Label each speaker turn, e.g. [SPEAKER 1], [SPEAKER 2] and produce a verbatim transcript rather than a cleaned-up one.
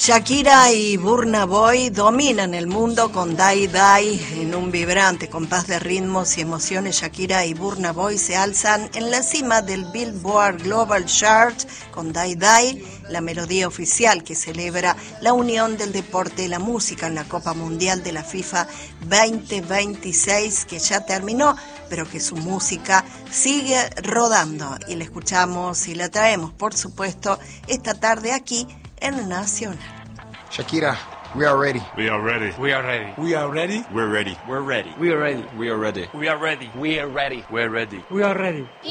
[SPEAKER 1] Shakira y Burna Boy dominan el mundo con Die Die en un vibrante compás de ritmos y emociones. Shakira y Burna Boy se alzan en la cima del Billboard Global Chart con Die Die, la melodía oficial que celebra la unión del deporte y la música en la Copa Mundial de la FIFA veinte veintiséis, que ya terminó, pero que su música sigue rodando y la escuchamos y la traemos, por supuesto, esta tarde aquí en Nacional.
[SPEAKER 2] Shakira, we are ready.
[SPEAKER 3] We are ready.
[SPEAKER 4] We are ready.
[SPEAKER 3] We are ready.
[SPEAKER 4] We're ready.
[SPEAKER 3] We're ready.
[SPEAKER 4] We are ready.
[SPEAKER 3] We are ready.
[SPEAKER 4] We are ready.
[SPEAKER 3] We are ready.
[SPEAKER 4] We're ready.
[SPEAKER 3] We're ready.
[SPEAKER 4] We are ready.